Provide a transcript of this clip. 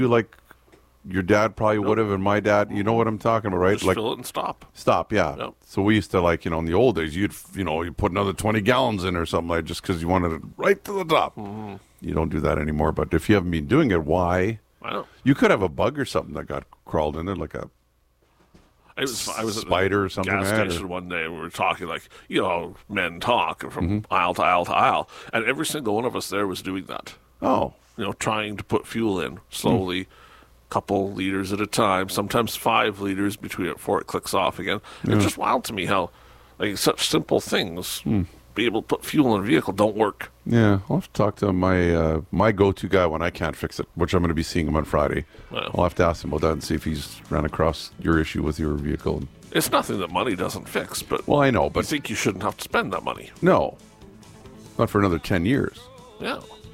like your dad probably would have, and my dad. You know what I'm talking about, right? Just Like fill it and stop. stop, yeah. Yep. So we used to in the old days, you put another 20 gallons in or something like just because you wanted it right to the top. Mm-hmm. You don't do that anymore. But if you haven't been doing it, why? I know. You could have a bug or something that got crawled in there, like a I was at spider or the something gas like that, station or- one day, and we were talking men talk from Mm-hmm. aisle to aisle to aisle, and every single one of us there was doing that. Oh, Trying to put fuel in slowly, couple liters at a time, sometimes 5 liters before it clicks off again. It's just wild to me how, such simple things, be able to put fuel in a vehicle, don't work. yeah. I'll have to talk to my go-to guy when I can't fix it, which I'm going to be seeing him on Friday. Wow. I'll have to ask him about that and see if he's ran across your issue with your vehicle. It's nothing that money doesn't fix, but Well, I know, I but think you shouldn't have to spend that money. no, not for another 10 years. Yeah.